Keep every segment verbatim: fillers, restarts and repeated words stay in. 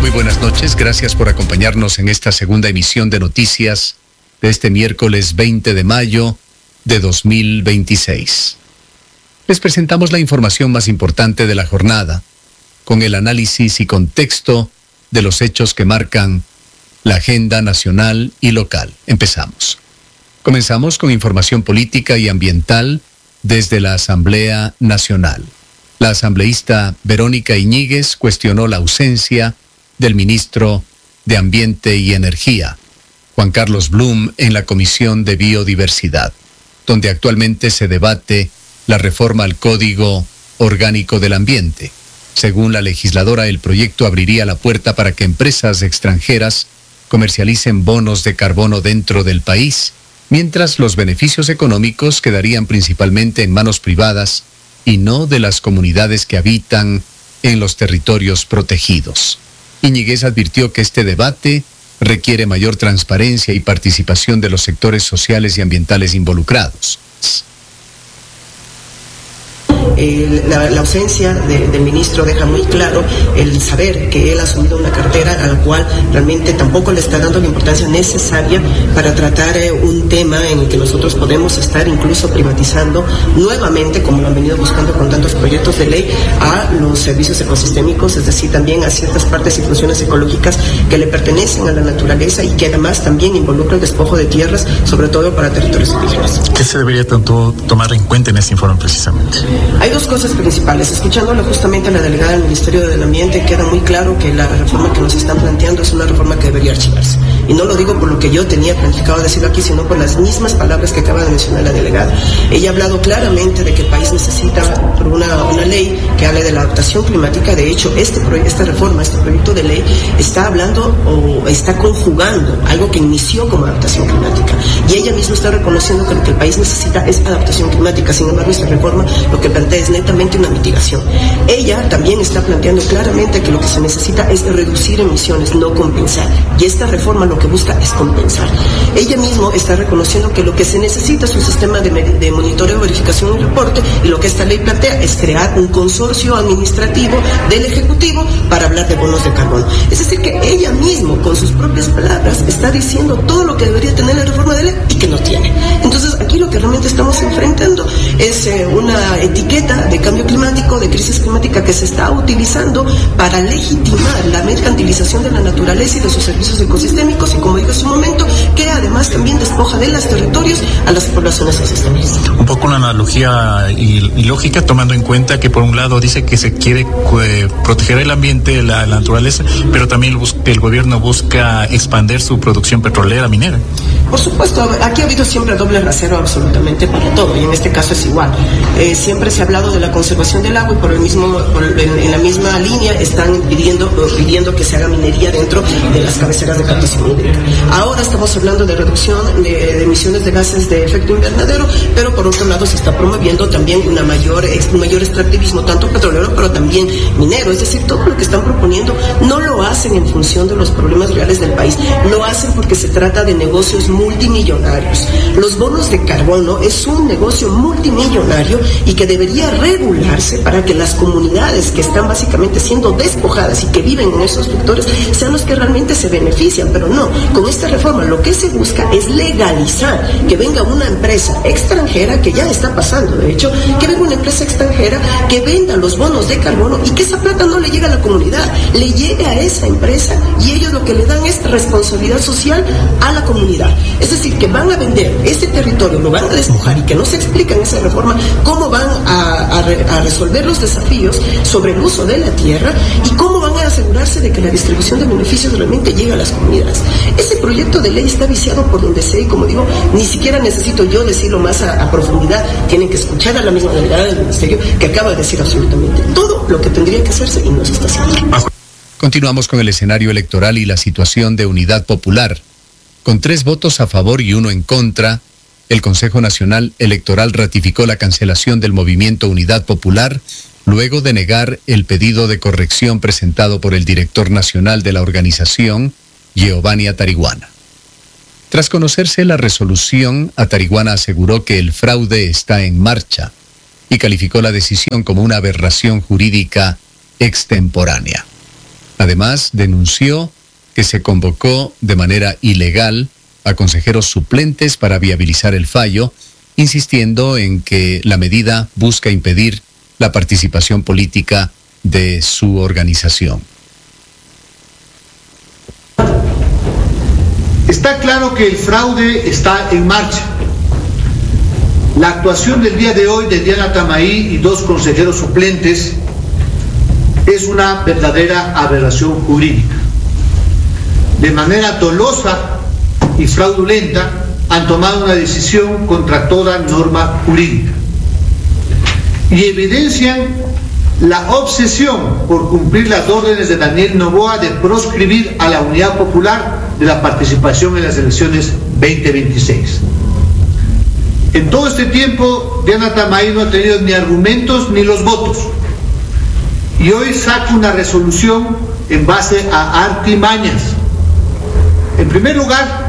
Muy buenas noches, gracias por acompañarnos en esta segunda emisión de noticias de este miércoles veinte de mayo de dos mil veintiséis. Les presentamos la información más importante de la jornada, con el análisis y contexto de los hechos que marcan la agenda nacional y local. Empezamos. Comenzamos con información política y ambiental desde la Asamblea Nacional. La asambleísta Verónica Iñiguez cuestionó la ausencia del ministro de Ambiente y Energía, Juan Carlos Blum, en la Comisión de Biodiversidad, donde actualmente se debate la reforma al Código Orgánico del Ambiente. Según la legisladora, el proyecto abriría la puerta para que empresas extranjeras comercialicen bonos de carbono dentro del país, mientras los beneficios económicos quedarían principalmente en manos privadas y no de las comunidades que habitan en los territorios protegidos. Iñiguez advirtió que este debate requiere mayor transparencia y participación de los sectores sociales y ambientales involucrados. Eh, la, la ausencia de, del ministro deja muy claro el saber que él ha asumido una cartera a la cual realmente tampoco le está dando la importancia necesaria para tratar eh, un tema en el que nosotros podemos estar incluso privatizando nuevamente, como lo han venido buscando con tantos proyectos de ley, a los servicios ecosistémicos, es decir, también a ciertas partes y funciones ecológicas que le pertenecen a la naturaleza y que además también involucra el despojo de tierras, sobre todo para territorios indígenas. ¿Qué se debería tanto tomar en cuenta en este informe precisamente? Hay dos cosas principales. Escuchándole justamente a la delegada del Ministerio del Ambiente, queda muy claro que la reforma que nos están planteando es una reforma que debería archivarse. Y no lo digo por lo que yo tenía planificado decirlo aquí, sino por las mismas palabras que acaba de mencionar la delegada. Ella ha hablado claramente de que el país necesita una, una ley que hable de la adaptación climática. De hecho, este esta reforma, este proyecto de ley, está hablando o está conjugando algo que inició como adaptación climática. Y ella misma está reconociendo que lo que el país necesita es adaptación climática. Sin embargo, esta reforma lo que plantea es netamente una mitigación. Ella también está planteando claramente que lo que se necesita es reducir emisiones, no compensar. Y esta reforma lo que busca es compensar. Ella misma está reconociendo que lo que se necesita es un sistema de, de monitoreo, verificación y reporte, y lo que esta ley plantea es crear un consorcio administrativo del Ejecutivo para hablar de bonos de carbono. Es decir, que ella misma, con sus propias palabras, está diciendo todo lo que debería tener la reforma de ley y que no tiene. Entonces, aquí lo que realmente estamos enfrentando es eh, una etiqueta de cambio climático, de crisis climática, que se está utilizando para legitimar la mercantilización de la naturaleza y de sus servicios ecosistémicos, y como dije hace un momento, que además también despoja de los territorios a las poblaciones existentes. Un poco una analogía y, y lógica, tomando en cuenta que por un lado dice que se quiere eh, proteger el ambiente, la, la naturaleza, pero también el, el gobierno busca expandir su producción petrolera, minera. Por supuesto, aquí ha habido siempre doble rasero absolutamente para todo, y en este caso es igual. Eh, siempre se ha hablado de la conservación del agua y por el mismo, por el, en, en la misma línea están pidiendo, pidiendo que se haga minería dentro de las cabeceras de captación hídrica. Ahora estamos hablando de reducción de, de emisiones de gases de efecto invernadero, pero por otro lado se está promoviendo también una mayor, un mayor extractivismo, tanto petrolero pero también minero. Es decir, todo lo que están proponiendo no lo hacen en función de los problemas reales del país, lo hacen porque se trata de negocios multimillonarios. Los bonos de carbono es un negocio multimillonario y que debería regularse para que las comunidades que están básicamente siendo despojadas y que viven en esos sectores sean los que realmente se benefician, pero no. Con esta reforma lo que se busca es legalizar que venga una empresa extranjera, que ya está pasando de hecho, que venga una empresa extranjera que venda los bonos de carbono y que esa plata no le llegue a la comunidad, le llegue a esa empresa, y ellos lo que le dan es responsabilidad social a la comunidad. Es decir, que van a vender este territorio, lo van a despojar, y que no se explica en esa reforma cómo van a, a, re, a resolver los desafíos sobre el uso de la tierra y cómo van a asegurarse de que la distribución de beneficios realmente llegue a las comunidades. Ese proyecto de ley está viciado por donde sea, y como digo, ni siquiera necesito yo decirlo más a, a profundidad. Tienen que escuchar a la misma delegada del Ministerio, que acaba de decir absolutamente todo lo que tendría que hacerse y no se está haciendo. Continuamos con el escenario electoral y la situación de Unidad Popular. Con tres votos a favor y uno en contra, el Consejo Nacional Electoral ratificó la cancelación del movimiento Unidad Popular luego de negar el pedido de corrección presentado por el director nacional de la organización, Giovanni Atariguana. Tras conocerse la resolución, Atariguana aseguró que el fraude está en marcha y calificó la decisión como una aberración jurídica extemporánea. Además, denunció que se convocó de manera ilegal a consejeros suplentes para viabilizar el fallo, insistiendo en que la medida busca impedir la participación política de su organización. Está claro que el fraude está en marcha. La actuación del día de hoy de Diana Tamaí y dos consejeros suplentes es una verdadera aberración jurídica. De manera dolosa y fraudulenta han tomado una decisión contra toda norma jurídica y evidencian la obsesión por cumplir las órdenes de Daniel Noboa de proscribir a la Unidad Popular de la participación en las elecciones veinte veintiséis. En todo este tiempo, Diana Tamaí no ha tenido ni argumentos ni los votos. Y hoy saca una resolución en base a artimañas. En primer lugar,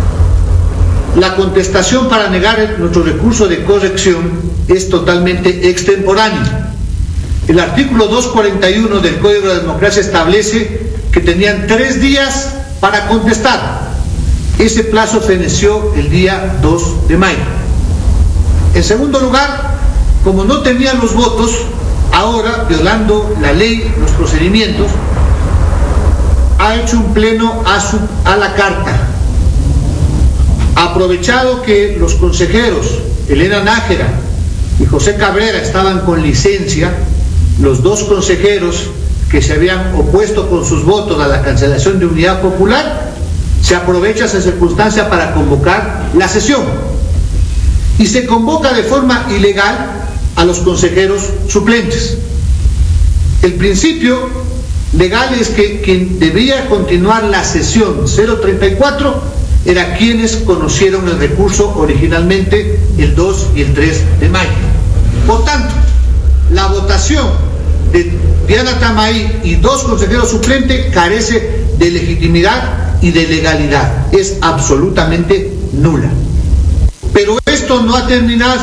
la contestación para negar nuestro recurso de corrección es totalmente extemporánea. El artículo doscientos cuarenta y uno del Código de la Democracia establece que tenían tres días para contestar. Ese plazo feneció el día dos de mayo. En segundo lugar, como no tenían los votos, ahora, violando la ley, los procedimientos, ha hecho un pleno a, su, a la carta. Ha aprovechado que los consejeros Elena Nájera y José Cabrera estaban con licencia, los dos consejeros que se habían opuesto con sus votos a la cancelación de Unidad Popular, se aprovecha esa circunstancia para convocar la sesión. Y se convoca de forma ilegal a los consejeros suplentes. El principio legal es que quien debía continuar la sesión cero treinta y cuatro era quienes conocieron el recurso originalmente el dos y el tres de mayo. Por tanto, la votación de Diana Tamaí y dos consejeros suplentes carece de legitimidad y de legalidad. Es absolutamente nula. Pero esto no ha terminado.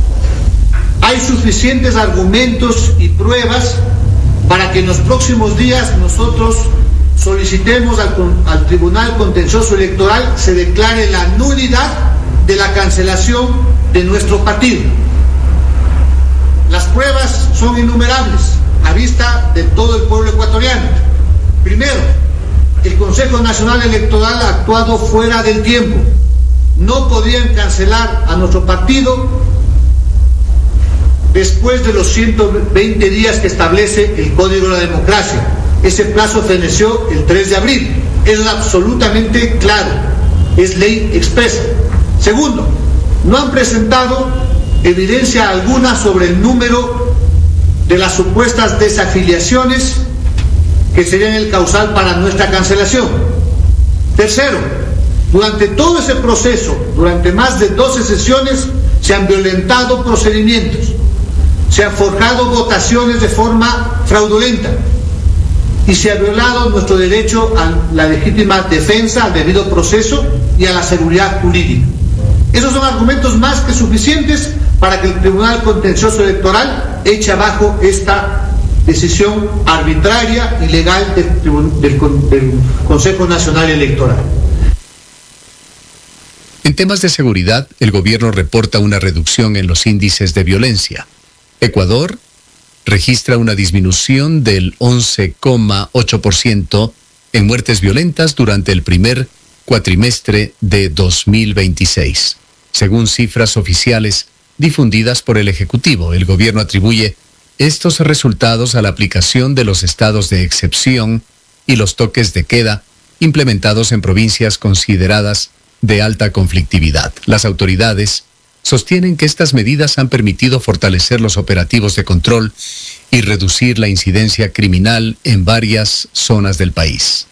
Hay suficientes argumentos y pruebas para que en los próximos días nosotros solicitemos al, al Tribunal Contencioso Electoral se declare la nulidad de la cancelación de nuestro partido. Las pruebas son innumerables a vista de todo el pueblo ecuatoriano. Primero, el Consejo Nacional Electoral ha actuado fuera del tiempo. No podían cancelar a nuestro partido después de los ciento veinte días que establece el Código de la Democracia. Ese plazo feneció el tres de abril. Es absolutamente claro. Es ley expresa. Segundo, no han presentado evidencia alguna sobre el número de las supuestas desafiliaciones que serían el causal para nuestra cancelación. Tercero, durante todo ese proceso, durante más de doce sesiones, se han violentado procedimientos, se han forjado votaciones de forma fraudulenta y se ha violado nuestro derecho a la legítima defensa, al debido proceso y a la seguridad jurídica. Esos son argumentos más que suficientes para que el Tribunal Contencioso Electoral eche abajo esta decisión arbitraria y legal del, del, del Consejo Nacional Electoral. En temas de seguridad, el gobierno reporta una reducción en los índices de violencia. Ecuador registra una disminución del once coma ocho por ciento en muertes violentas durante el primer cuatrimestre de dos mil veintiséis. Según cifras oficiales difundidas por el Ejecutivo, el gobierno atribuye estos resultados a la aplicación de los estados de excepción y los toques de queda implementados en provincias consideradas de alta conflictividad. Las autoridades sostienen que estas medidas han permitido fortalecer los operativos de control y reducir la incidencia criminal en varias zonas del país.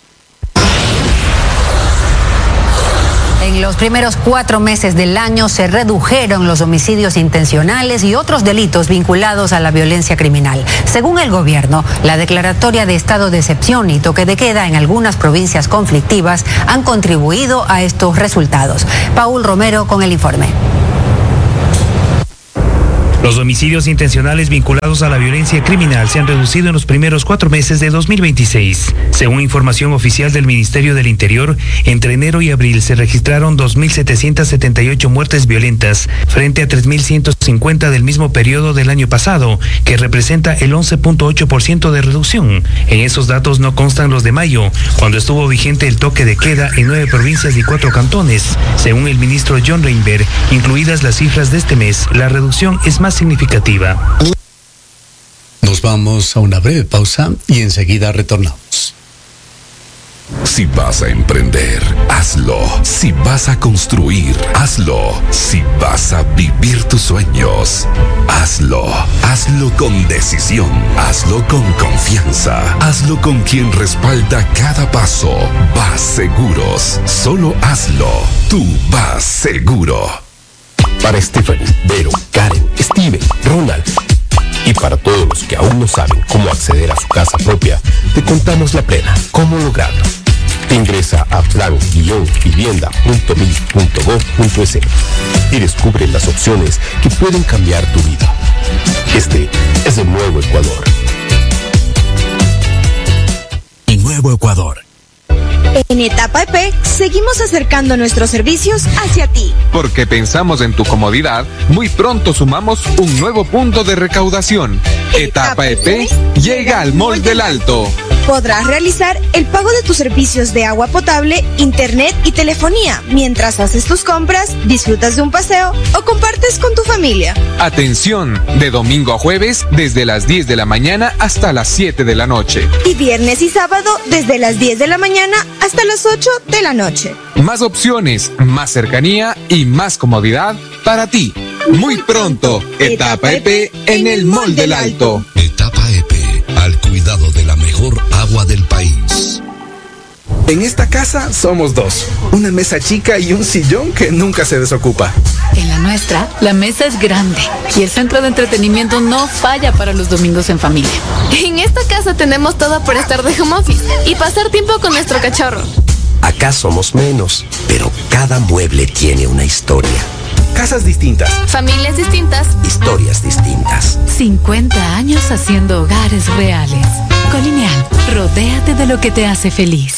En los primeros cuatro meses del año se redujeron los homicidios intencionales y otros delitos vinculados a la violencia criminal. Según el gobierno, la declaratoria de estado de excepción y toque de queda en algunas provincias conflictivas han contribuido a estos resultados. Paul Romero con el informe. Los homicidios intencionales vinculados a la violencia criminal se han reducido en los primeros cuatro meses de dos mil veintiséis. Según información oficial del Ministerio del Interior, entre enero y abril se registraron dos mil setecientas setenta y ocho muertes violentas frente a tres mil ciento cincuenta del mismo periodo del año pasado, que representa el once punto ocho por ciento de reducción. En esos datos no constan los de mayo, cuando estuvo vigente el toque de queda en nueve provincias y cuatro cantones. Según el ministro John Reinberg, incluidas las cifras de este mes, la reducción es más significativa. Nos vamos a una breve pausa y enseguida retornamos. Si vas a emprender, hazlo. Si vas a construir, hazlo. Si vas a vivir tus sueños, hazlo. Hazlo con decisión. Hazlo con confianza. Hazlo con quien respalda cada paso. Vas Seguros. Solo hazlo. Tú vas seguro. Para Stephanie, Vero, Karen, Steven, Ronald y para todos los que aún no saben cómo acceder a su casa propia, te contamos la plena, cómo lograrlo. Ingresa a plan vivienda punto mil punto gov punto es y descubre las opciones que pueden cambiar tu vida. Este es el nuevo Ecuador. Nuevo Ecuador. En Etapa E P seguimos acercando nuestros servicios hacia ti. Porque pensamos en tu comodidad, muy pronto sumamos un nuevo punto de recaudación. Etapa E P llega al Mall del Alto. Podrás realizar el pago de tus servicios de agua potable, internet y telefonía mientras haces tus compras, disfrutas de un paseo o compartes con tu familia. Atención, de domingo a jueves desde las diez de la mañana hasta las siete de la noche. Y viernes y sábado desde las diez de la mañana hasta las ocho de la noche. Más opciones, más cercanía y más comodidad para ti. Muy pronto, Etapa E P en el Mall del Alto. Etapa E P, al cuidado de la mejor agua del país. En esta casa somos dos, una mesa chica y un sillón que nunca se desocupa. En la nuestra, la mesa es grande y el centro de entretenimiento no falla para los domingos en familia. En esta casa tenemos todo para estar de home office y pasar tiempo con nuestro cachorro. Acá somos menos, pero cada mueble tiene una historia. Casas distintas. Familias distintas. Historias distintas. cincuenta años haciendo hogares reales. Colineal, rodéate de lo que te hace feliz.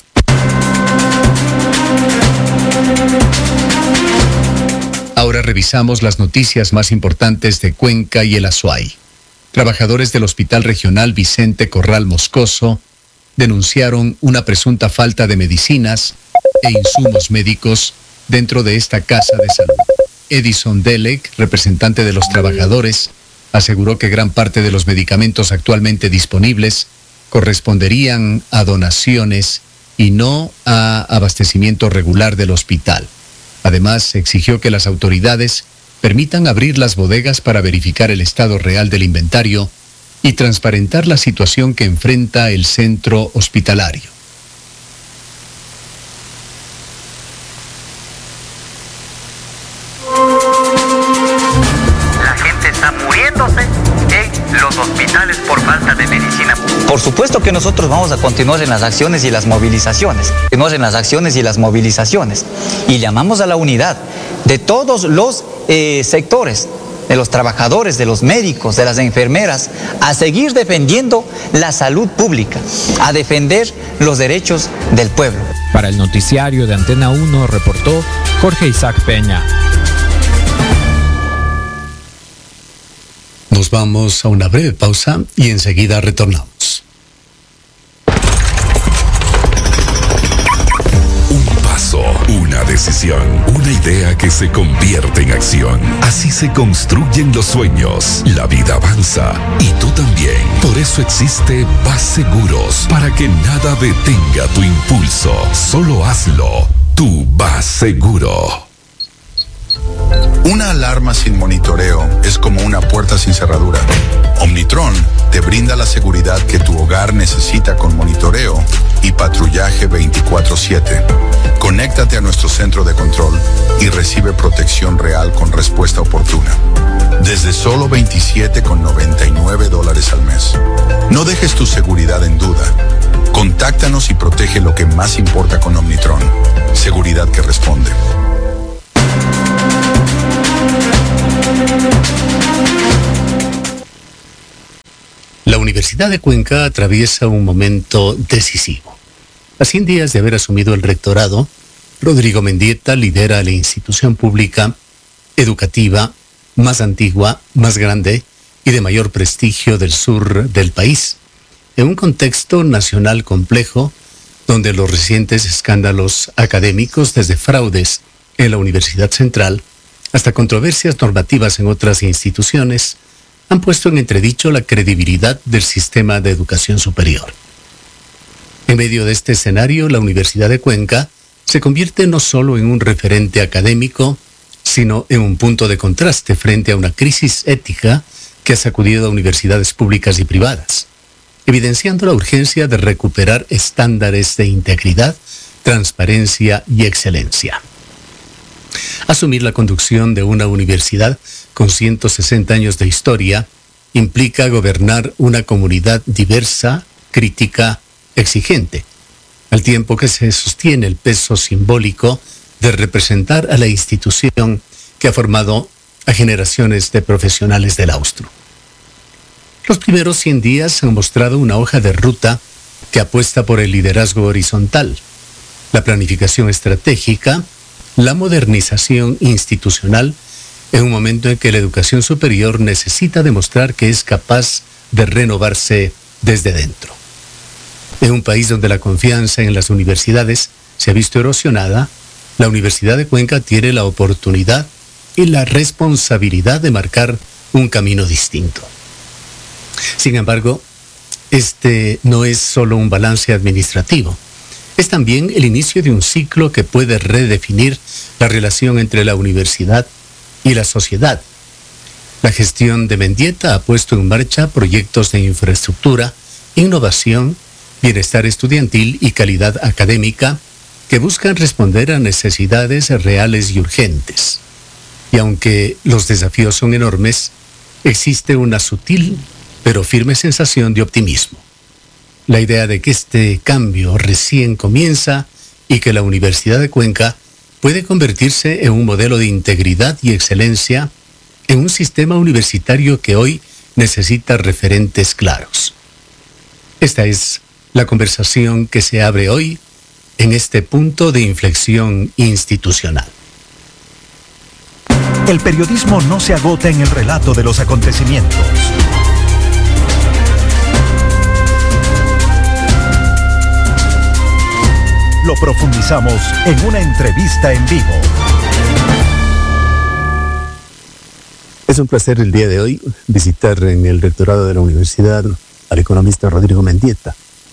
Ahora revisamos las noticias más importantes de Cuenca y el Azuay. Trabajadores del Hospital Regional Vicente Corral Moscoso denunciaron una presunta falta de medicinas e insumos médicos dentro de esta casa de salud. Edison Delec, representante de los trabajadores, aseguró que gran parte de los medicamentos actualmente disponibles corresponderían a donaciones y no a abastecimiento regular del hospital. Además, exigió que las autoridades permitan abrir las bodegas para verificar el estado real del inventario y transparentar la situación que enfrenta el centro hospitalario. En los hospitales por falta de medicina. Por supuesto que nosotros vamos a continuar en las acciones y las movilizaciones, continuar en las acciones y las movilizaciones, y llamamos a la unidad de todos los eh, sectores, de los trabajadores, de los médicos, de las enfermeras, a seguir defendiendo la salud pública, a defender los derechos del pueblo. Para el noticiario de Antena uno reportó Jorge Isaac Peña. Nos vamos a una breve pausa y enseguida retornamos. Un paso, una decisión, una idea que se convierte en acción. Así se construyen los sueños. La vida avanza y tú también. Por eso existe Vas Seguros, para que nada detenga tu impulso. Solo hazlo. Tú vas seguro. Una alarma sin monitoreo es como una puerta sin cerradura. Omnitron te brinda la seguridad que tu hogar necesita con monitoreo y patrullaje veinticuatro siete. Conéctate a nuestro centro de control y recibe protección real con respuesta oportuna. Desde solo veintisiete con noventa y nueve dólares al mes. No dejes tu seguridad en duda. Contáctanos y protege lo que más importa con Omnitron. Seguridad que responde. La Universidad de Cuenca atraviesa un momento decisivo. A cien días de haber asumido el rectorado, Rodrigo Mendieta lidera la institución pública, educativa, más antigua, más grande y de mayor prestigio del sur del país, en un contexto nacional complejo donde los recientes escándalos académicos, desde fraudes en la Universidad Central hasta controversias normativas en otras instituciones, han puesto en entredicho la credibilidad del sistema de educación superior. En medio de este escenario, la Universidad de Cuenca se convierte no solo en un referente académico, sino en un punto de contraste frente a una crisis ética que ha sacudido a universidades públicas y privadas, evidenciando la urgencia de recuperar estándares de integridad, transparencia y excelencia. Asumir la conducción de una universidad con ciento sesenta años de historia implica gobernar una comunidad diversa, crítica, exigente, al tiempo que se sostiene el peso simbólico de representar a la institución que ha formado a generaciones de profesionales del austro. Los primeros cien días han mostrado una hoja de ruta que apuesta por el liderazgo horizontal, la planificación estratégica, la modernización institucional, en un momento en que la educación superior necesita demostrar que es capaz de renovarse desde dentro. En un país donde la confianza en las universidades se ha visto erosionada, la Universidad de Cuenca tiene la oportunidad y la responsabilidad de marcar un camino distinto. Sin embargo, este no es solo un balance administrativo, es también el inicio de un ciclo que puede redefinir la relación entre la universidad y la sociedad. La gestión de Mendieta ha puesto en marcha proyectos de infraestructura, innovación, bienestar estudiantil y calidad académica que buscan responder a necesidades reales y urgentes. Y aunque los desafíos son enormes, existe una sutil pero firme sensación de optimismo. La idea de que este cambio recién comienza y que la Universidad de Cuenca puede convertirse en un modelo de integridad y excelencia en un sistema universitario que hoy necesita referentes claros. Esta es la conversación que se abre hoy en este punto de inflexión institucional. El periodismo no se agota en el relato de los acontecimientos. Lo profundizamos en una entrevista en vivo. Es un placer el día de hoy visitar en el rectorado de la universidad al economista Rodrigo Mendieta,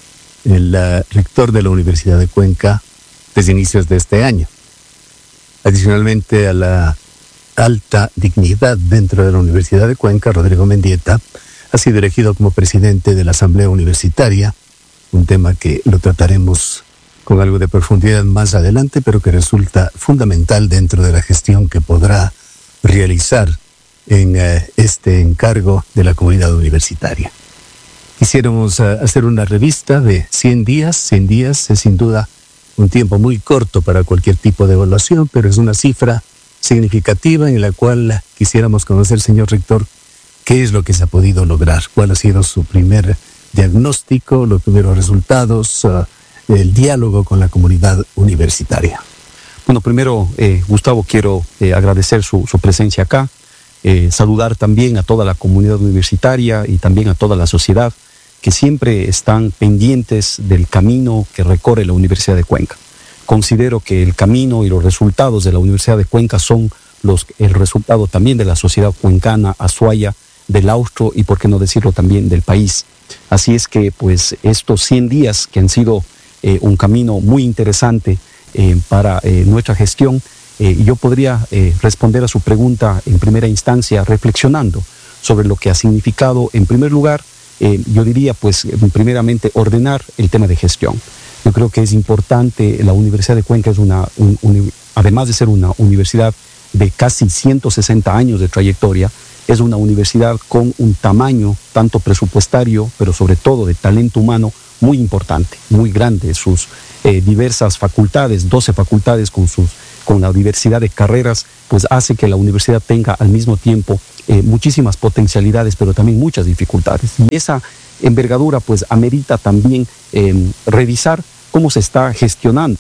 el uh, rector de la Universidad de Cuenca desde inicios de este año. Adicionalmente a la alta dignidad dentro de la Universidad de Cuenca, Rodrigo Mendieta ha sido elegido como presidente de la Asamblea Universitaria, un tema que lo trataremos con algo de profundidad más adelante, pero que resulta fundamental dentro de la gestión que podrá realizar en uh, este encargo de la comunidad universitaria. Quisiéramos uh, hacer una revista de cien días. cien días es sin duda un tiempo muy corto para cualquier tipo de evaluación, pero es una cifra significativa en la cual quisiéramos conocer, señor rector, qué es lo que se ha podido lograr, cuál ha sido su primer diagnóstico, los primeros resultados, uh, el diálogo con la comunidad universitaria. Bueno, primero, eh, Gustavo, quiero eh, agradecer su, su presencia acá, eh, saludar también a toda la comunidad universitaria y también a toda la sociedad que siempre están pendientes del camino que recorre la Universidad de Cuenca. Considero que el camino y los resultados de la Universidad de Cuenca son los, el resultado también de la sociedad cuencana, azuaya, del austro y, por qué no decirlo, también del país. Así es que, pues, estos cien días que han sido eh, un camino muy interesante eh, para eh, nuestra gestión, eh, yo podría eh, responder a su pregunta en primera instancia reflexionando sobre lo que ha significado, en primer lugar, eh, yo diría, pues, primeramente, ordenar el tema de gestión. Yo creo que es importante, la Universidad de Cuenca es una, un, un, además de ser una universidad de casi ciento sesenta años de trayectoria, es una universidad con un tamaño tanto presupuestario, pero sobre todo de talento humano muy importante, muy grande. Sus eh, diversas facultades, doce facultades con, sus, con la diversidad de carreras, pues hace que la universidad tenga al mismo tiempo eh, muchísimas potencialidades, pero también muchas dificultades. Y esa envergadura pues amerita también eh, revisar cómo se está gestionando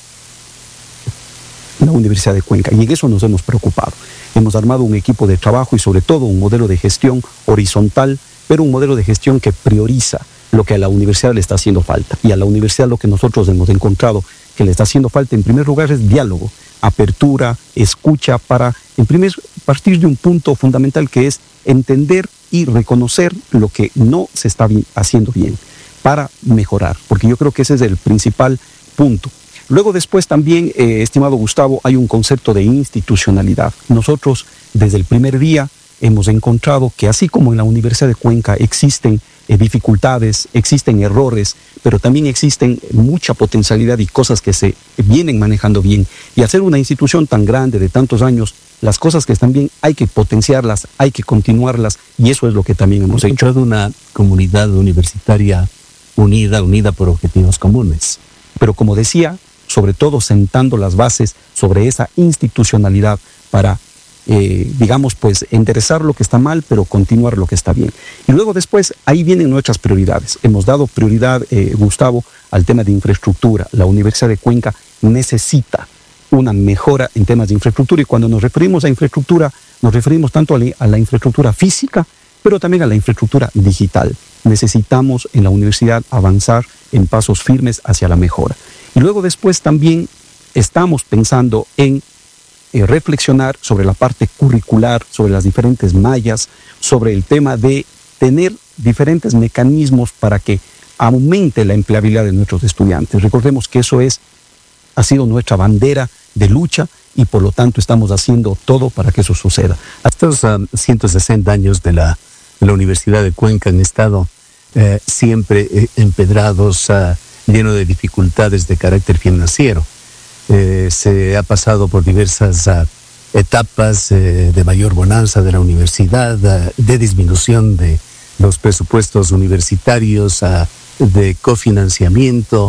la Universidad de Cuenca, y en eso nos hemos preocupado. Hemos armado un equipo de trabajo y sobre todo un modelo de gestión horizontal, pero un modelo de gestión que prioriza lo que a la universidad le está haciendo falta. Y a la universidad lo que nosotros hemos encontrado que le está haciendo falta en primer lugar es diálogo, apertura, escucha, para en primer partir de un punto fundamental que es entender y reconocer lo que no se está bien, haciendo bien para mejorar, porque yo creo que ese es el principal punto. Luego después también, eh, estimado Gustavo, hay un concepto de institucionalidad. Nosotros desde el primer día hemos encontrado que así como en la Universidad de Cuenca existen eh, dificultades, existen errores, pero también existen mucha potencialidad y cosas que se vienen manejando bien. Y al ser una institución tan grande de tantos años, las cosas que están bien hay que potenciarlas, hay que continuarlas, y eso es lo que también hemos hecho. Encontrado una comunidad universitaria unida, unida por objetivos comunes. Pero como decía, sobre todo sentando las bases sobre esa institucionalidad para, eh, digamos, pues enderezar lo que está mal, pero continuar lo que está bien. Y luego después, ahí vienen nuestras prioridades. Hemos dado prioridad, eh, Gustavo, al tema de infraestructura. La Universidad de Cuenca necesita una mejora en temas de infraestructura, y cuando nos referimos a infraestructura, nos referimos tanto a la, a la infraestructura física, pero también a la infraestructura digital. Necesitamos en la universidad avanzar en pasos firmes hacia la mejora. Y luego después también estamos pensando en eh, reflexionar sobre la parte curricular, sobre las diferentes mallas, sobre el tema de tener diferentes mecanismos para que aumente la empleabilidad de nuestros estudiantes. Recordemos que eso es, ha sido nuestra bandera de lucha, y por lo tanto estamos haciendo todo para que eso suceda. Estos um, ciento sesenta años de la, de la Universidad de Cuenca han estado eh, siempre eh, empedrados, uh, lleno de dificultades de carácter financiero. Eh, se ha pasado por diversas uh, etapas eh, de mayor bonanza de la universidad, uh, de disminución de los presupuestos universitarios, uh, de cofinanciamiento,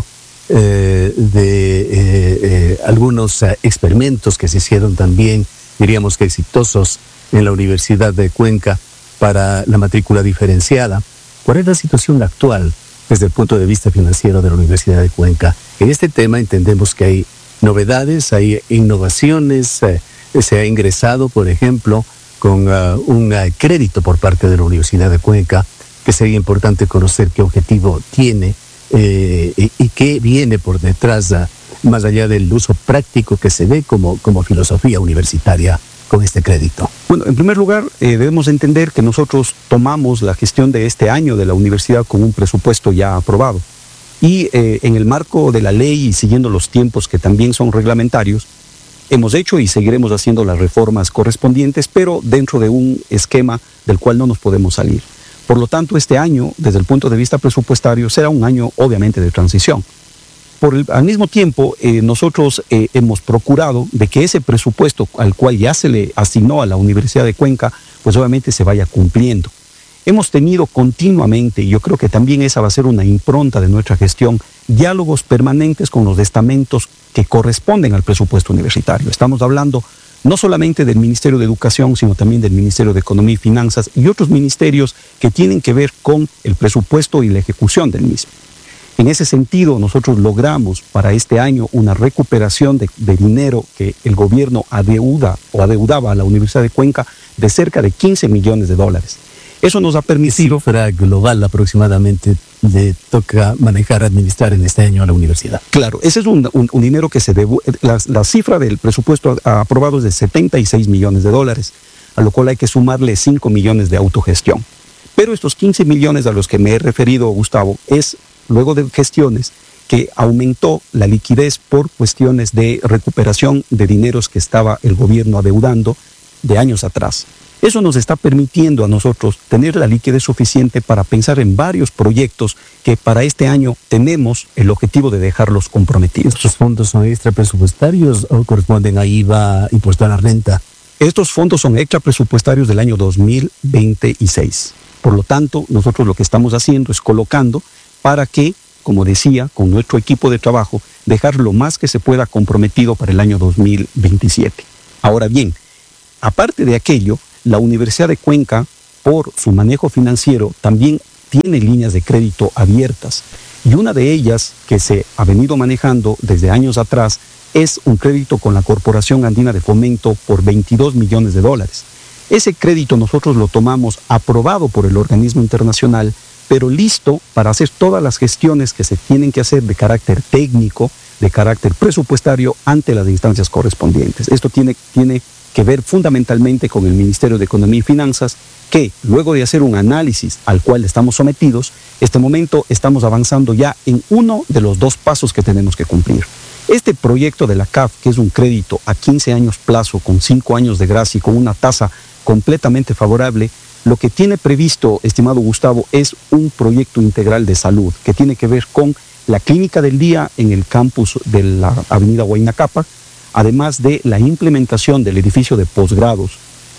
eh, de eh, eh, algunos uh, experimentos que se hicieron también, diríamos que exitosos, en la Universidad de Cuenca para la matrícula diferenciada. ¿Cuál es la situación actual desde el punto de vista financiero de la Universidad de Cuenca? En este tema entendemos que hay novedades, hay innovaciones, eh, se ha ingresado, por ejemplo, con uh, un uh, crédito por parte de la Universidad de Cuenca, que sería importante conocer qué objetivo tiene eh, y, y qué viene por detrás, uh, más allá del uso práctico que se ve como, como filosofía universitaria con este crédito. Bueno, en primer lugar, eh, debemos entender que nosotros tomamos la gestión de este año de la universidad con un presupuesto ya aprobado. Y eh, en el marco de la ley y siguiendo los tiempos que también son reglamentarios, hemos hecho y seguiremos haciendo las reformas correspondientes, pero dentro de un esquema del cual no nos podemos salir. Por lo tanto, este año, desde el punto de vista presupuestario, será un año obviamente de transición. Por el, al mismo tiempo, eh, nosotros eh, hemos procurado de que ese presupuesto al cual ya se le asignó a la Universidad de Cuenca, pues obviamente se vaya cumpliendo. Hemos tenido continuamente, y yo creo que también esa va a ser una impronta de nuestra gestión, diálogos permanentes con los estamentos que corresponden al presupuesto universitario. Estamos hablando no solamente del Ministerio de Educación, sino también del Ministerio de Economía y Finanzas y otros ministerios que tienen que ver con el presupuesto y la ejecución del mismo. En ese sentido, nosotros logramos para este año una recuperación de, de dinero que el gobierno adeuda o adeudaba a la Universidad de Cuenca de cerca de quince millones de dólares. Eso nos ha permitido... ¿Qué cifra global aproximadamente le toca manejar, administrar en este año a la universidad? Claro, ese es un, un, un dinero que se debe... La, la cifra del presupuesto aprobado es de setenta y seis millones de dólares, a lo cual hay que sumarle cinco millones de autogestión. Pero estos quince millones a los que me he referido, Gustavo, es luego de gestiones que aumentó la liquidez por cuestiones de recuperación de dineros que estaba el gobierno adeudando de años atrás. Eso nos está permitiendo a nosotros tener la liquidez suficiente para pensar en varios proyectos que para este año tenemos el objetivo de dejarlos comprometidos. ¿Estos fondos son extrapresupuestarios o corresponden a I V A, impuesto a la renta? Estos fondos son extrapresupuestarios del año dos mil veintiséis. Por lo tanto, nosotros lo que estamos haciendo es colocando para que, como decía, con nuestro equipo de trabajo, dejar lo más que se pueda comprometido para el año dos mil veintisiete. Ahora bien, aparte de aquello, la Universidad de Cuenca, por su manejo financiero, también tiene líneas de crédito abiertas. Y una de ellas, que se ha venido manejando desde años atrás, es un crédito con la Corporación Andina de Fomento por veintidós millones de dólares. Ese crédito nosotros lo tomamos aprobado por el organismo internacional, pero listo para hacer todas las gestiones que se tienen que hacer de carácter técnico, de carácter presupuestario ante las instancias correspondientes. Esto tiene, tiene que ver fundamentalmente con el Ministerio de Economía y Finanzas, que luego de hacer un análisis al cual estamos sometidos, este momento estamos avanzando ya en uno de los dos pasos que tenemos que cumplir. Este proyecto de la C A F, que es un crédito a quince años plazo, con cinco años de gracia y con una tasa completamente favorable, lo que tiene previsto, estimado Gustavo, es un proyecto integral de salud que tiene que ver con la clínica del día en el campus de la avenida Huayna Cápac, además de la implementación del edificio de posgrados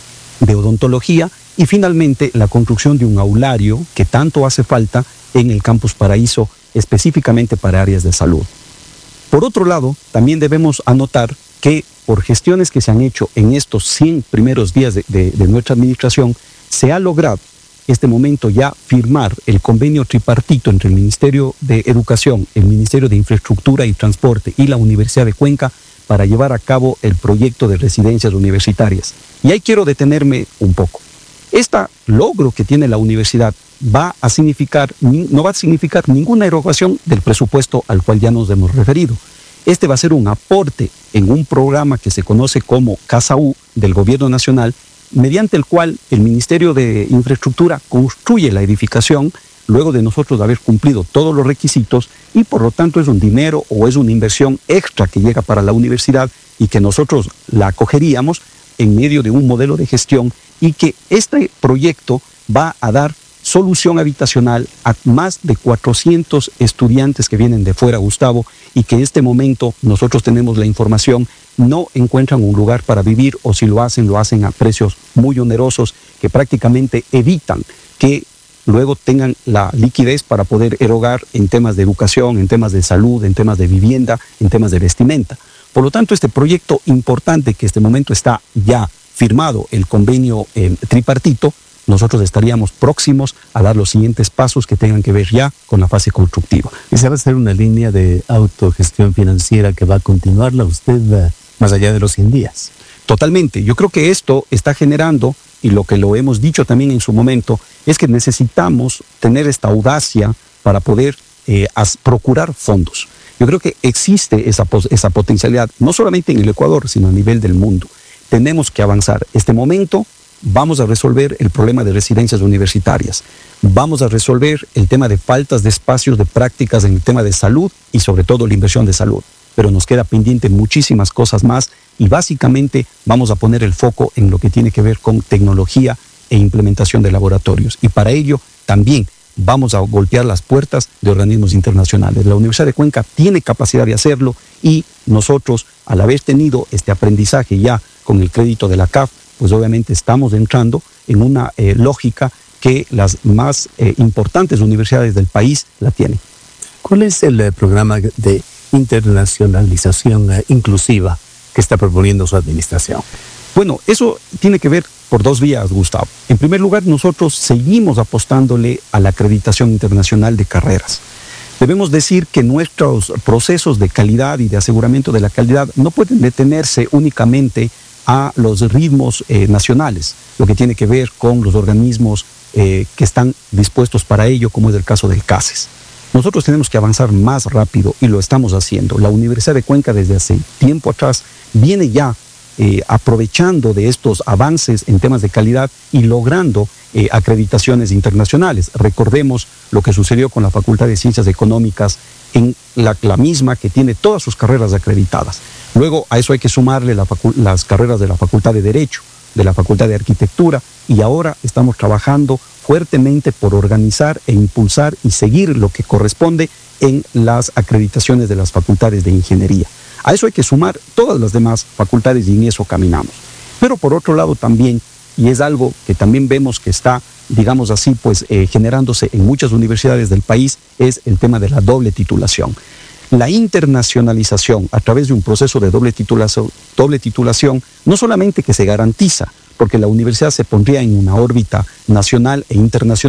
de odontología y finalmente la construcción de un aulario que tanto hace falta en el campus Paraíso, específicamente para áreas de salud. Por otro lado, también debemos anotar que por gestiones que se han hecho en estos cien primeros días de, de, de nuestra administración, se ha logrado este momento ya firmar el convenio tripartito entre el Ministerio de Educación, el Ministerio de Infraestructura y Transporte y la Universidad de Cuenca para llevar a cabo el proyecto de residencias universitarias. Y ahí quiero detenerme un poco. Este logro que tiene la universidad va a significar, no va a significar ninguna erogación del presupuesto al cual ya nos hemos referido. Este va a ser un aporte en un programa que se conoce como Casa U del Gobierno Nacional, mediante el cual el Ministerio de Infraestructura construye la edificación luego de nosotros haber cumplido todos los requisitos y por lo tanto es un dinero o es una inversión extra que llega para la universidad y que nosotros la acogeríamos en medio de un modelo de gestión y que este proyecto va a dar solución habitacional a más de cuatrocientos estudiantes que vienen de fuera, Gustavo, y que en este momento nosotros tenemos la información, no encuentran un lugar para vivir o si lo hacen, lo hacen a precios muy onerosos que prácticamente evitan que luego tengan la liquidez para poder erogar en temas de educación, en temas de salud, en temas de vivienda, en temas de vestimenta. Por lo tanto, este proyecto importante que en este momento está ya firmado, el convenio eh, tripartito, nosotros estaríamos próximos a dar los siguientes pasos que tengan que ver ya con la fase constructiva. ¿Esa va a ser una línea de autogestión financiera que va a continuarla usted uh, más allá de los cien días? Totalmente. Yo creo que esto está generando, y lo que lo hemos dicho también en su momento, es que necesitamos tener esta audacia para poder eh, as, procurar fondos. Yo creo que existe esa, esa potencialidad, no solamente en el Ecuador, sino a nivel del mundo. Tenemos que avanzar. Este momento vamos a resolver el problema de residencias universitarias. Vamos a resolver el tema de faltas de espacios de prácticas en el tema de salud y sobre todo la inversión de salud. Pero nos queda pendiente muchísimas cosas más y básicamente vamos a poner el foco en lo que tiene que ver con tecnología e implementación de laboratorios. Y para ello también vamos a golpear las puertas de organismos internacionales. La Universidad de Cuenca tiene capacidad de hacerlo y nosotros, al haber tenido este aprendizaje ya con el crédito de la C A F, pues obviamente estamos entrando en una eh, lógica que las más eh, importantes universidades del país la tienen. ¿Cuál es el eh, programa de internacionalización eh, inclusiva que está proponiendo su administración? Bueno, eso tiene que ver por dos vías, Gustavo. En primer lugar, nosotros seguimos apostándole a la acreditación internacional de carreras. Debemos decir que nuestros procesos de calidad y de aseguramiento de la calidad no pueden detenerse únicamente a los ritmos eh, nacionales, lo que tiene que ver con los organismos eh, que están dispuestos para ello, como es el caso del CASES. Nosotros tenemos que avanzar más rápido y lo estamos haciendo. La Universidad de Cuenca desde hace tiempo atrás viene ya eh, aprovechando de estos avances en temas de calidad y logrando eh, acreditaciones internacionales. Recordemos lo que sucedió con la Facultad de Ciencias Económicas, en la, la misma que tiene todas sus carreras acreditadas. Luego a eso hay que sumarle la las carreras de la Facultad de Derecho, de la Facultad de Arquitectura, y ahora estamos trabajando fuertemente por organizar e impulsar y seguir lo que corresponde en las acreditaciones de las facultades de ingeniería. A eso hay que sumar todas las demás facultades y en eso caminamos. Pero por otro lado también, y es algo que también vemos que está, digamos así, pues eh, generándose en muchas universidades del país, es el tema de la doble titulación. La internacionalización a través de un proceso de doble titulación, doble titulación, no solamente que se garantiza, porque la universidad se pondría en una órbita nacional e internacional,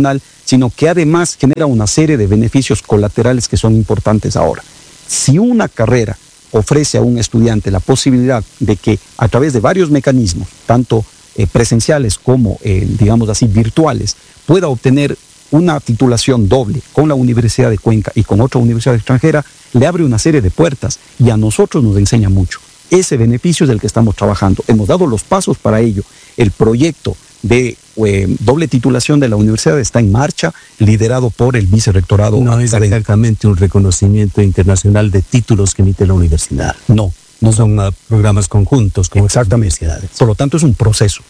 sino que además genera una serie de beneficios colaterales que son importantes ahora. Si una carrera ofrece a un estudiante la posibilidad de que a través de varios mecanismos, tanto eh, presenciales como, eh, digamos así, virtuales, pueda obtener una titulación doble con la Universidad de Cuenca y con otra universidad extranjera, le abre una serie de puertas y a nosotros nos enseña mucho. Ese beneficio es del que estamos trabajando. Hemos dado los pasos para ello. El proyecto de eh, doble titulación de la universidad está en marcha, liderado por el vicerrectorado. No es exactamente un reconocimiento internacional de títulos que emite la universidad. No. No son uh, programas conjuntos como exactamente universidades. Por lo tanto, es un proceso.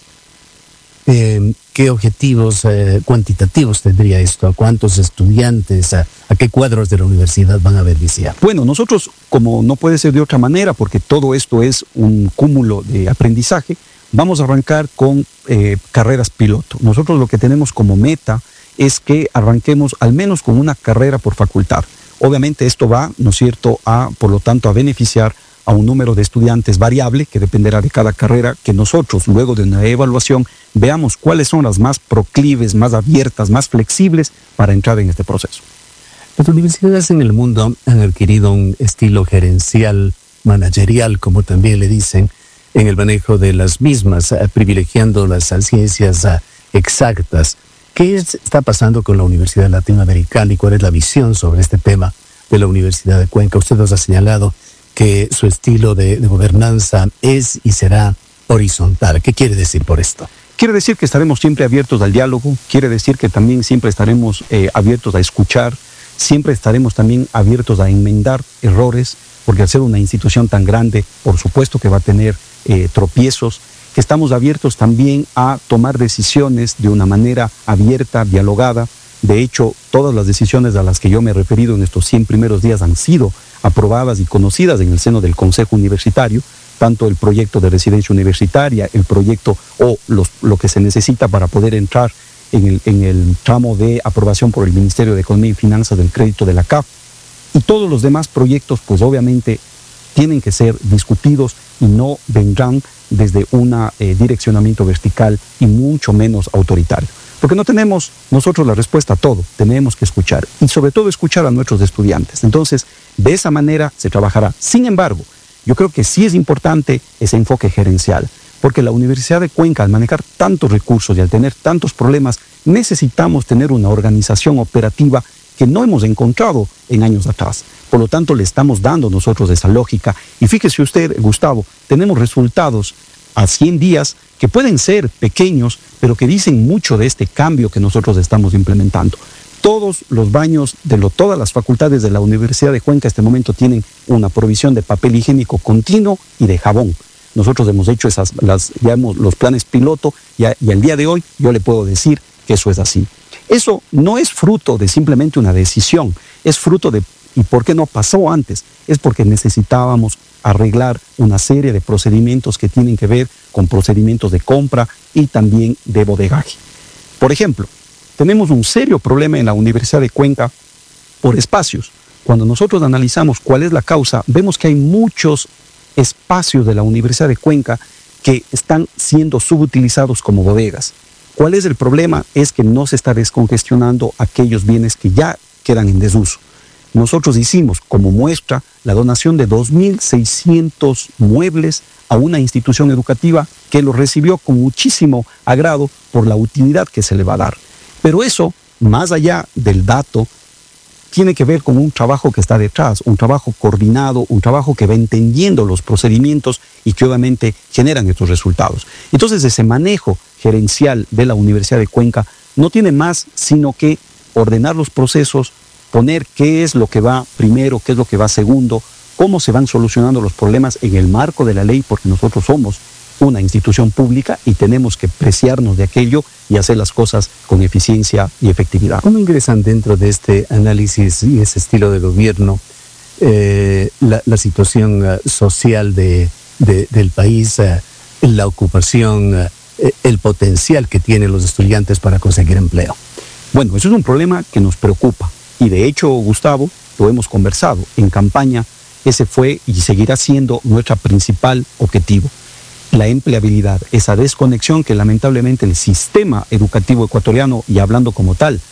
Eh, ¿Qué objetivos eh, cuantitativos tendría esto? ¿A cuántos estudiantes, a, a qué cuadros de la universidad van a beneficiar? Bueno, nosotros, como no puede ser de otra manera, porque todo esto es un cúmulo de aprendizaje, vamos a arrancar con eh, carreras piloto. Nosotros lo que tenemos como meta es que arranquemos al menos con una carrera por facultad. Obviamente esto va, ¿no es cierto?, a, por lo tanto, a beneficiar a un número de estudiantes variable que dependerá de cada carrera, que nosotros, luego de una evaluación, veamos cuáles son las más proclives, más abiertas, más flexibles para entrar en este proceso. Las universidades en el mundo han adquirido un estilo gerencial, managerial, como también le dicen, en el manejo de las mismas, uh, privilegiando las uh, ciencias uh, exactas. ¿Qué es, está pasando con la Universidad Latinoamericana y cuál es la visión sobre este tema de la Universidad de Cuenca? Usted nos ha señalado que su estilo de, de gobernanza es y será horizontal. ¿Qué quiere decir por esto? Quiere decir que estaremos siempre abiertos al diálogo, quiere decir que también siempre estaremos eh, abiertos a escuchar, siempre estaremos también abiertos a enmendar errores, porque al ser una institución tan grande, por supuesto que va a tener eh, tropiezos, que estamos abiertos también a tomar decisiones de una manera abierta, dialogada. De hecho, todas las decisiones a las que yo me he referido en estos cien primeros días han sido aprobadas y conocidas en el seno del Consejo Universitario, tanto el proyecto de residencia universitaria, el proyecto o los, lo que se necesita para poder entrar en el, en el tramo de aprobación por el Ministerio de Economía y Finanzas del crédito de la C A F. Y todos los demás proyectos, pues obviamente, tienen que ser discutidos y no vendrán desde un eh, direccionamiento vertical y mucho menos autoritario. Porque no tenemos nosotros la respuesta a todo, tenemos que escuchar y sobre todo escuchar a nuestros estudiantes. Entonces, de esa manera se trabajará. Sin embargo, yo creo que sí es importante ese enfoque gerencial, porque la Universidad de Cuenca, al manejar tantos recursos y al tener tantos problemas, necesitamos tener una organización operativa que no hemos encontrado en años atrás. Por lo tanto, le estamos dando nosotros esa lógica. Y fíjese usted, Gustavo, tenemos resultados a cien días que pueden ser pequeños, pero que dicen mucho de este cambio que nosotros estamos implementando. Todos los baños de lo, todas las facultades de la Universidad de Cuenca en este momento tienen una provisión de papel higiénico continuo y de jabón. Nosotros hemos hecho esas, las, ya hemos, los planes piloto y, a, y al día de hoy yo le puedo decir que eso es así. Eso no es fruto de simplemente una decisión, es fruto de, ¿y por qué no pasó antes? Es porque necesitábamos arreglar una serie de procedimientos que tienen que ver con procedimientos de compra y también de bodegaje. Por ejemplo, tenemos un serio problema en la Universidad de Cuenca por espacios. Cuando nosotros analizamos cuál es la causa, vemos que hay muchos espacios de la Universidad de Cuenca que están siendo subutilizados como bodegas. ¿Cuál es el problema? Es que no se está descongestionando aquellos bienes que ya quedan en desuso. Nosotros hicimos como muestra la donación de dos mil seiscientos muebles a una institución educativa que lo recibió con muchísimo agrado por la utilidad que se le va a dar. Pero eso, más allá del dato, tiene que ver con un trabajo que está detrás, un trabajo coordinado, un trabajo que va entendiendo los procedimientos y que obviamente generan estos resultados. Entonces, ese manejo gerencial de la Universidad de Cuenca no tiene más sino que ordenar los procesos, poner qué es lo que va primero, qué es lo que va segundo, cómo se van solucionando los problemas en el marco de la ley, porque nosotros somos una institución pública y tenemos que preciarnos de aquello y hacer las cosas con eficiencia y efectividad. ¿Cómo ingresan dentro de este análisis y ese estilo de gobierno eh, la, la situación uh, social de, de, del país, uh, la ocupación, uh, el potencial que tienen los estudiantes para conseguir empleo? Bueno, eso es un problema que nos preocupa y de hecho, Gustavo, lo hemos conversado en campaña, ese fue y seguirá siendo nuestro principal objetivo. La empleabilidad, esa desconexión que lamentablemente el sistema educativo ecuatoriano, y hablando como tal,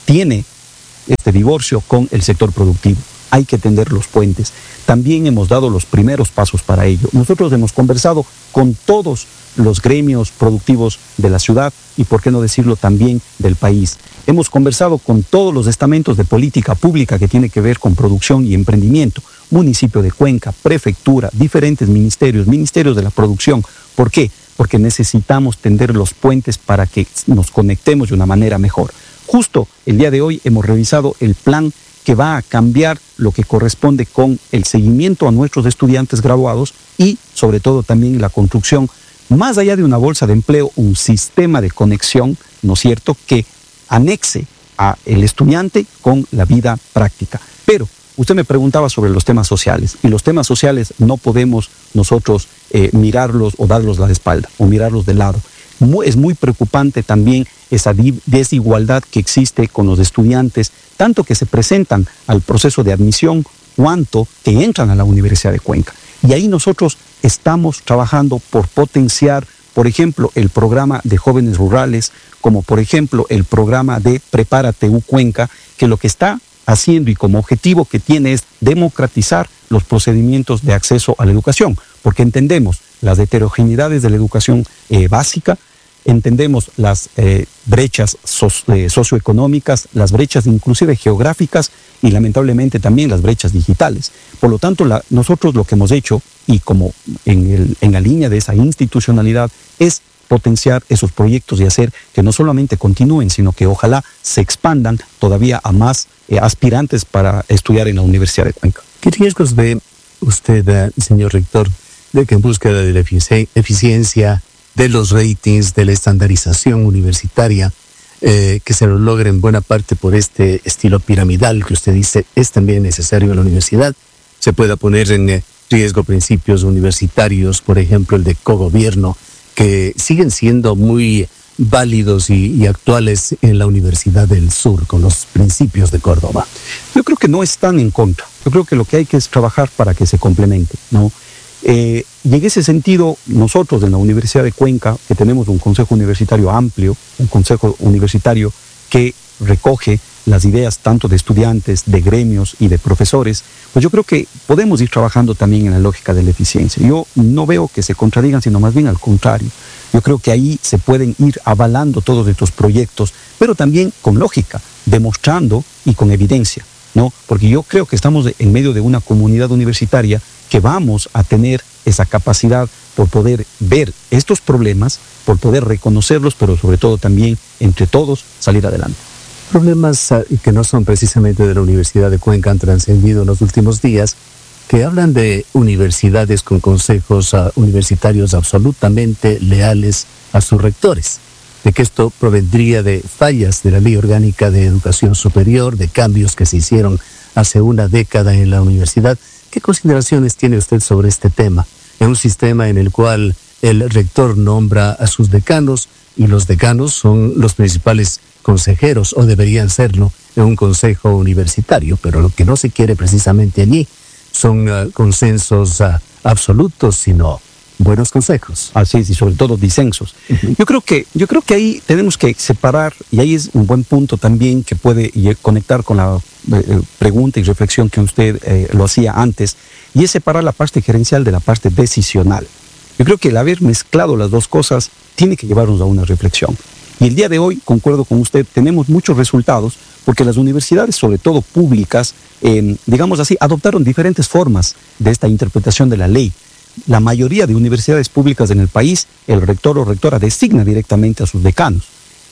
tiene este divorcio con el sector productivo. Hay que tender los puentes. También hemos dado los primeros pasos para ello. Nosotros hemos conversado con todos los gremios productivos de la ciudad y, por qué no decirlo, también del país. Hemos conversado con todos los estamentos de política pública que tiene que ver con producción y emprendimiento. Municipio de Cuenca, prefectura, diferentes ministerios, ministerios de la producción. ¿Por qué? Porque necesitamos tender los puentes para que nos conectemos de una manera mejor. Justo el día de hoy hemos revisado el plan que va a cambiar lo que corresponde con el seguimiento a nuestros estudiantes graduados y sobre todo también la construcción, más allá de una bolsa de empleo, un sistema de conexión, ¿no es cierto?, que anexe a el estudiante con la vida práctica. Pero usted me preguntaba sobre los temas sociales, y los temas sociales no podemos nosotros eh, mirarlos o darlos la espalda o mirarlos de lado. Muy, es muy preocupante también esa desigualdad que existe con los estudiantes, tanto que se presentan al proceso de admisión, cuanto que entran a la Universidad de Cuenca. Y ahí nosotros estamos trabajando por potenciar, por ejemplo, el programa de jóvenes rurales, como por ejemplo el programa de Prepárate U Cuenca, que lo que está haciendo y como objetivo que tiene es democratizar los procedimientos de acceso a la educación, porque entendemos las heterogeneidades de la educación eh, básica, entendemos las eh, brechas so eh, socioeconómicas, las brechas inclusive geográficas y lamentablemente también las brechas digitales. Por lo tanto, la, nosotros lo que hemos hecho, y como en, el, en la línea de esa institucionalidad, es potenciar esos proyectos y hacer que no solamente continúen, sino que ojalá se expandan todavía a más eh, aspirantes para estudiar en la Universidad de Cuenca. ¿Qué riesgos ve usted, uh, señor rector, de que en búsqueda de la efici eficiencia, de los ratings, de la estandarización universitaria, eh, que se lo logre en buena parte por este estilo piramidal que usted dice es también necesario en la universidad, se pueda poner en eh, riesgo principios universitarios, por ejemplo el de cogobierno, que siguen siendo muy válidos y, y actuales en la Universidad del Sur, con los principios de Córdoba? Yo creo que no están en contra. Yo creo que lo que hay que es trabajar para que se complemente, ¿no? Eh, y en ese sentido, nosotros en la Universidad de Cuenca, que tenemos un consejo universitario amplio, un consejo universitario que recoge las ideas tanto de estudiantes, de gremios y de profesores, pues yo creo que podemos ir trabajando también en la lógica de la eficiencia. Yo no veo que se contradigan, sino más bien al contrario. Yo creo que ahí se pueden ir avalando todos estos proyectos, pero también con lógica, demostrando y con evidencia, ¿no? Porque yo creo que estamos en medio de una comunidad universitaria que vamos a tener esa capacidad por poder ver estos problemas, por poder reconocerlos, pero sobre todo también entre todos salir adelante. Problemas uh, que no son precisamente de la Universidad de Cuenca han trascendido en los últimos días, que hablan de universidades con consejos uh, universitarios absolutamente leales a sus rectores, de que esto provendría de fallas de la Ley Orgánica de Educación Superior, de cambios que se hicieron hace una década en la universidad. ¿Qué consideraciones tiene usted sobre este tema? En un sistema en el cual el rector nombra a sus decanos y los decanos son los principales consejeros, o deberían serlo, en un consejo universitario, pero lo que no se quiere precisamente allí son uh, consensos uh, absolutos, sino buenos consejos. Así es, y sobre todo disensos. Uh-huh. Yo creo que, yo creo que ahí tenemos que separar, y ahí es un buen punto también que puede conectar con la eh, pregunta y reflexión que usted eh, lo hacía antes, y es separar la parte gerencial de la parte decisional. Yo creo que el haber mezclado las dos cosas tiene que llevarnos a una reflexión. Y el día de hoy, concuerdo con usted, tenemos muchos resultados porque las universidades, sobre todo públicas, eh, digamos así, adoptaron diferentes formas de esta interpretación de la ley. La mayoría de universidades públicas en el país, el rector o rectora designa directamente a sus decanos.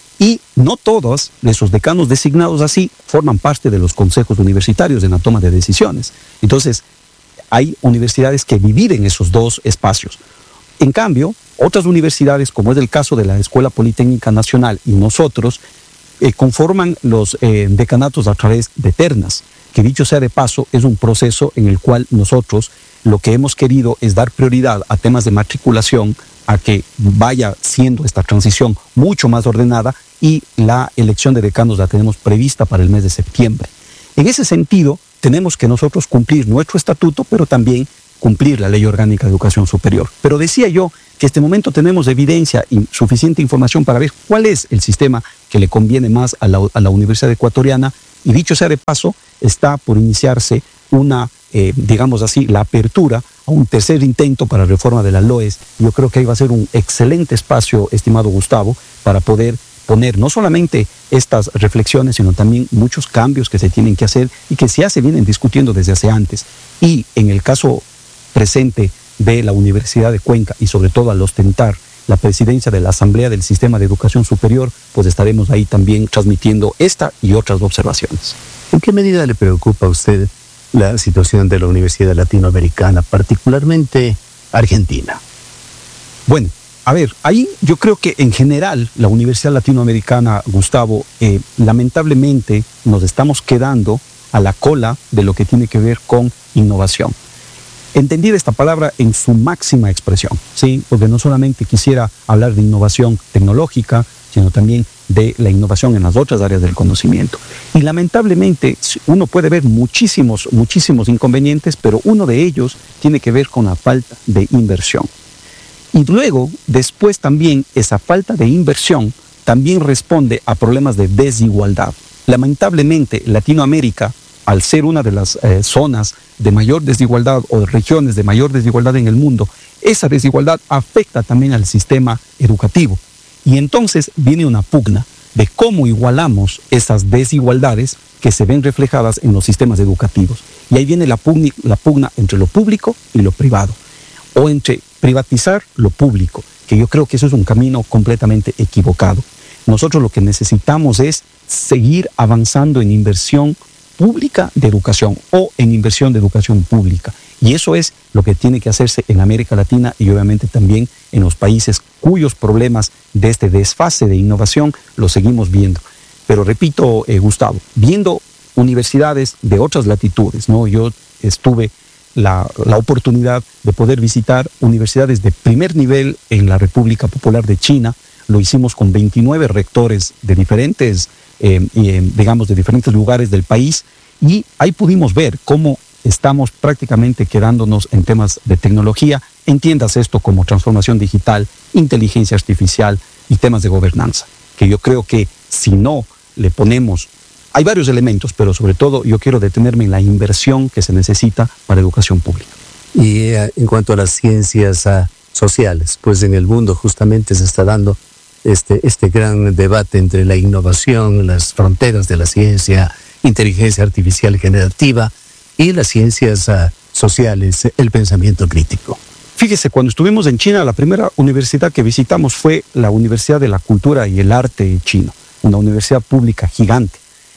Y no todos esos decanos designados así forman parte de los consejos universitarios en la toma de decisiones. Entonces, hay universidades que dividen esos dos espacios. En cambio, otras universidades, como es el caso de la Escuela Politécnica Nacional y nosotros, eh, conforman los eh, decanatos a través de ternas, que dicho sea de paso, es un proceso en el cual nosotros lo que hemos querido es dar prioridad a temas de matriculación, a que vaya siendo esta transición mucho más ordenada, y la elección de decanos la tenemos prevista para el mes de septiembre. En ese sentido, tenemos que nosotros cumplir nuestro estatuto, pero también cumplir la Ley Orgánica de Educación Superior. Pero decía yo que en este momento tenemos evidencia y suficiente información para ver cuál es el sistema que le conviene más a la, a la Universidad Ecuatoriana, y dicho sea de paso, está por iniciarse una, eh, digamos así, la apertura a un tercer intento para reforma de la L O E S. Yo creo que ahí va a ser un excelente espacio, estimado Gustavo, para poder poner no solamente estas reflexiones, sino también muchos cambios que se tienen que hacer y que ya se vienen discutiendo desde hace antes. Y en el caso presente de la Universidad de Cuenca, y sobre todo al ostentar la presidencia de la Asamblea del Sistema de Educación Superior, pues estaremos ahí también transmitiendo esta y otras observaciones. ¿En qué medida le preocupa a usted la situación de la Universidad Latinoamericana, particularmente Argentina? Bueno, a ver, ahí yo creo que en general la Universidad Latinoamericana, Gustavo, eh, lamentablemente nos estamos quedando a la cola de lo que tiene que ver con innovación. Entendida esta palabra en su máxima expresión, ¿sí? Porque no solamente quisiera hablar de innovación tecnológica, sino también de la innovación en las otras áreas del conocimiento. Y lamentablemente uno puede ver muchísimos, muchísimos inconvenientes, pero uno de ellos tiene que ver con la falta de inversión. Y luego, después también, esa falta de inversión también responde a problemas de desigualdad. Lamentablemente, Latinoamérica, al ser una de las eh, zonas de mayor desigualdad o de regiones de mayor desigualdad en el mundo, esa desigualdad afecta también al sistema educativo. Y entonces viene una pugna de cómo igualamos esas desigualdades que se ven reflejadas en los sistemas educativos. Y ahí viene la pugna, la pugna entre lo público y lo privado, o entre privatizar lo público, que yo creo que eso es un camino completamente equivocado. Nosotros lo que necesitamos es seguir avanzando en inversión pública de educación o en inversión de educación pública. Y eso es lo que tiene que hacerse en América Latina y obviamente también en los países cuyos problemas de este desfase de innovación los seguimos viendo. Pero repito, eh, Gustavo, viendo universidades de otras latitudes, ¿no? Yo estuve la, la oportunidad de poder visitar universidades de primer nivel en la República Popular de China. Lo hicimos con veintinueve rectores de diferentes Eh, eh, digamos, de diferentes lugares del país, y ahí pudimos ver cómo estamos prácticamente quedándonos en temas de tecnología. Entiendas esto como transformación digital, inteligencia artificial y temas de gobernanza, que yo creo que si no le ponemos, hay varios elementos, pero sobre todo yo quiero detenerme en la inversión que se necesita para educación pública. Y eh, en cuanto a las ciencias uh, sociales, pues en el mundo justamente se está dando Este, este gran debate entre la innovación, las fronteras de la ciencia, inteligencia artificial generativa y las ciencias uh, sociales, el pensamiento crítico. Fíjese, cuando estuvimos en China, la primera universidad que visitamos fue la Universidad de la Cultura y el Arte chino, una universidad pública gigante.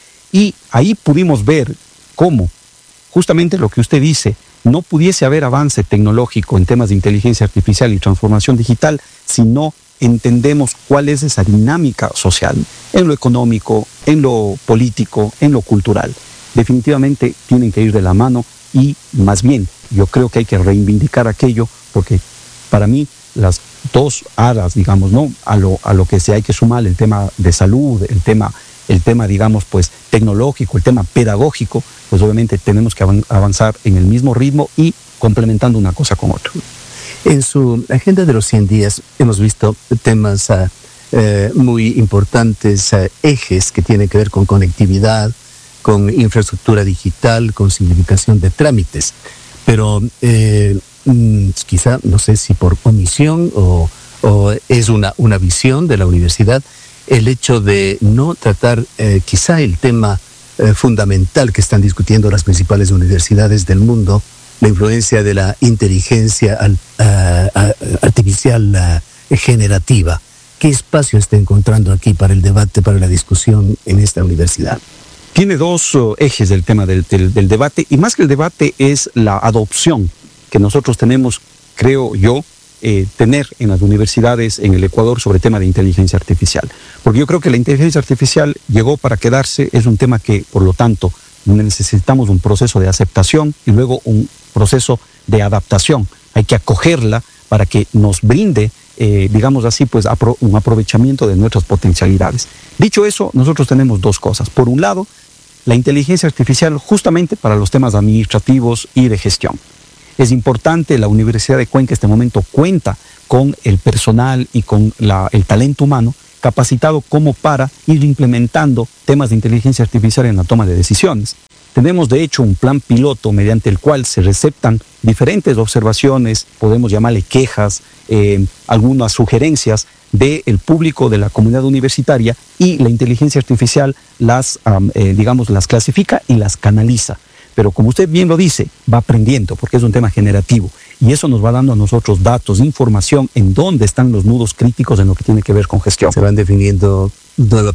Y ahí pudimos ver cómo, justamente lo que usted dice, no pudiese haber avance tecnológico en temas de inteligencia artificial y transformación digital si no entendemos cuál es esa dinámica social, en lo económico, en lo político, en lo cultural. Definitivamente tienen que ir de la mano y más bien yo creo que hay que reivindicar aquello, porque para mí las dos aras, digamos, ¿no? A lo, a lo que se hay que sumar el tema de salud, el tema, el tema, digamos, pues tecnológico, el tema pedagógico, pues obviamente tenemos que avanzar en el mismo ritmo y complementando una cosa con otra. En su agenda de los cien días hemos visto temas uh, eh, muy importantes, uh, ejes que tienen que ver con conectividad, con infraestructura digital, con simplificación de trámites. Pero eh, quizá, no sé si por omisión o, o es una, una visión de la universidad, el hecho de no tratar eh, quizá el tema eh, fundamental que están discutiendo las principales universidades del mundo, la influencia de la inteligencia al, uh, uh, artificial uh, generativa. ¿Qué espacio está encontrando aquí para el debate, para la discusión en esta universidad? Tiene dos uh, ejes del tema del, del, del debate, y más que el debate es la adopción que nosotros tenemos, creo yo, eh, tener en las universidades en el Ecuador sobre el tema de inteligencia artificial. Porque yo creo que la inteligencia artificial llegó para quedarse, es un tema que, por lo tanto, necesitamos un proceso de aceptación y luego un proceso de adaptación. Hay que acogerla para que nos brinde, eh, digamos así, pues apro- un aprovechamiento de nuestras potencialidades. Dicho eso, nosotros tenemos dos cosas. Por un lado, la inteligencia artificial justamente para los temas administrativos y de gestión. Es importante, la Universidad de Cuenca en este momento cuenta con el personal y con la, el talento humano capacitado como para ir implementando temas de inteligencia artificial en la toma de decisiones. Tenemos de hecho un plan piloto mediante el cual se receptan diferentes observaciones, podemos llamarle quejas, eh, algunas sugerencias del público de la comunidad universitaria, y la inteligencia artificial las, um, eh, digamos, las clasifica y las canaliza. Pero como usted bien lo dice, va aprendiendo porque es un tema generativo y eso nos va dando a nosotros datos, información en dónde están los nudos críticos en lo que tiene que ver con gestión. Se van definiendo nuevas